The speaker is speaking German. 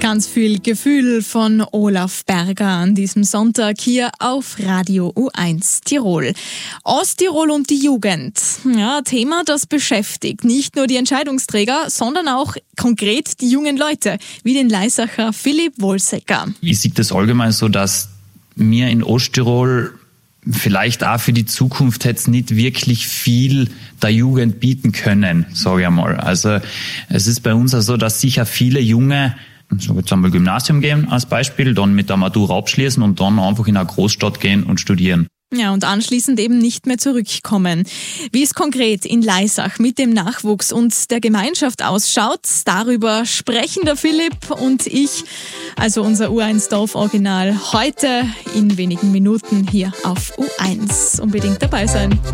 Ganz viel Gefühl von Olaf Berger an diesem Sonntag hier auf Radio U1 Tirol. Osttirol und die Jugend. Ja, Thema, das beschäftigt nicht nur die Entscheidungsträger, sondern auch konkret die jungen Leute, wie den Leisacher Philipp Wohlsecker. Ich sehe das allgemein so, dass wir in Osttirol vielleicht auch für die Zukunft jetzt nicht wirklich viel der Jugend bieten können, sage ich einmal. Also es ist bei uns auch so, dass sicher viele Junge, so jetzt einmal Gymnasium gehen als Beispiel, dann mit der Matura abschließen und dann einfach in eine Großstadt gehen und studieren. Ja, und anschließend eben nicht mehr zurückkommen. Wie es konkret in Leisach mit dem Nachwuchs und der Gemeinschaft ausschaut, darüber sprechen der Philipp und ich, also unser U1 Dorf-Original, heute in wenigen Minuten hier auf U1. Unbedingt dabei sein.